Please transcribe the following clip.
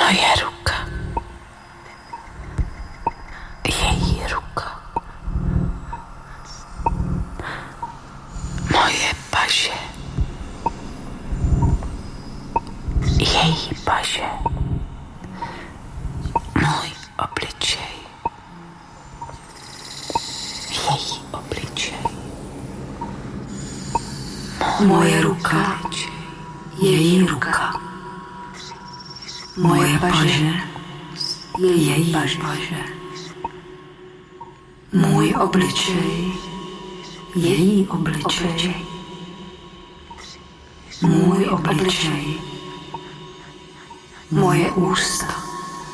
Moje ruka. Její ruka. Moje paže. Její paže. Můj obličej. Její obličej. Moje ruka. Její ruka. Moje paže. Její paže. Můj obličej. Její obličej. Můj obličej. Moje ústa.